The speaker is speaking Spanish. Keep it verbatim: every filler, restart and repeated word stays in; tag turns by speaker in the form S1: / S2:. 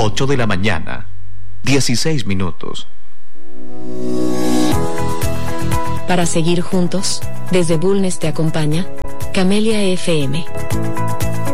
S1: ocho de la mañana, dieciséis minutos.
S2: Para seguir juntos, desde Bulnes te acompaña Camelia F M.